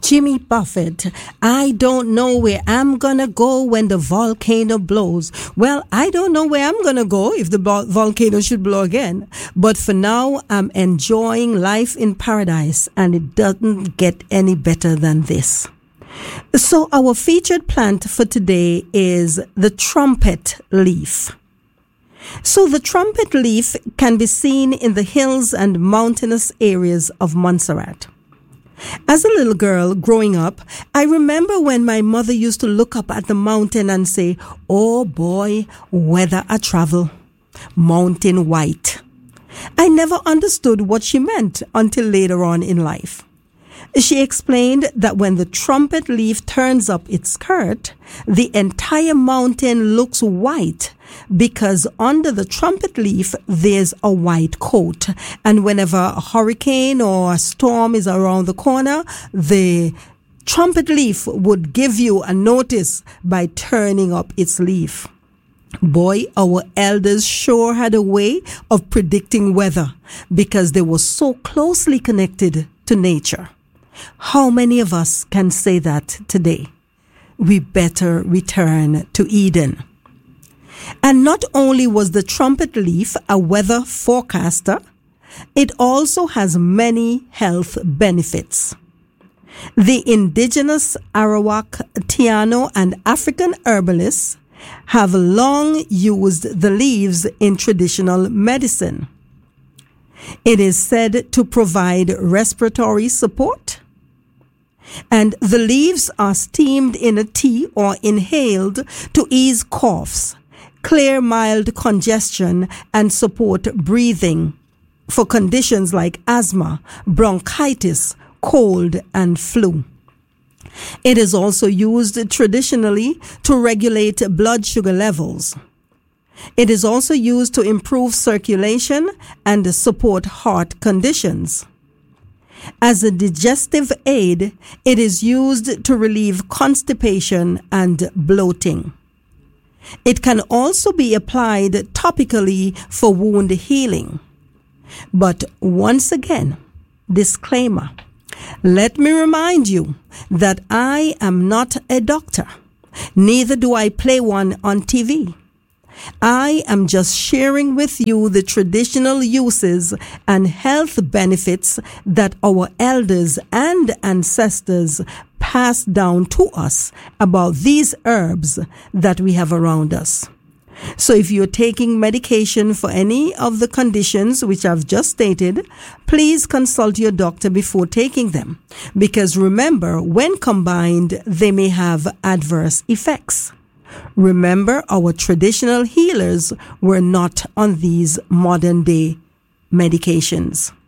Jimmy Buffett, I don't know where I'm gonna go when the volcano blows. Well, I don't know where I'm gonna go if the volcano should blow again. But for now, I'm enjoying life in paradise, and it doesn't get any better than this. So our featured plant for today is the trumpet leaf. So the trumpet leaf can be seen in the hills and mountainous areas of Montserrat. As a little girl growing up, I remember when my mother used to look up at the mountain and say, "Oh boy, weather a travel, mountain white." I never understood what she meant until later on in life. She explained that when the trumpet leaf turns up its skirt, the entire mountain looks white because under the trumpet leaf there's a white coat. And whenever a hurricane or a storm is around the corner, the trumpet leaf would give you a notice by turning up its leaf. Boy, our elders sure had a way of predicting weather because they were so closely connected to nature. How many of us can say that today? We better return to Eden. And not only was the trumpet leaf a weather forecaster, it also has many health benefits. The indigenous Arawak, Tiano, and African herbalists have long used the leaves in traditional medicine. It is said to provide respiratory support, and the leaves are steamed in a tea or inhaled to ease coughs, clear mild congestion, and support breathing for conditions like asthma, bronchitis, cold, and flu. It is also used traditionally to regulate blood sugar levels. It is also used to improve circulation and support heart conditions. As a digestive aid, it is used to relieve constipation and bloating. It can also be applied topically for wound healing. But once again, disclaimer, let me remind you that I am not a doctor. Neither do I play one on TV. I am just sharing with you the traditional uses and health benefits that our elders and ancestors passed down to us about these herbs that we have around us. So if you're taking medication for any of the conditions which I've just stated, please consult your doctor before taking them. Because remember, when combined, they may have adverse effects. Remember, our traditional healers were not on these modern day medications.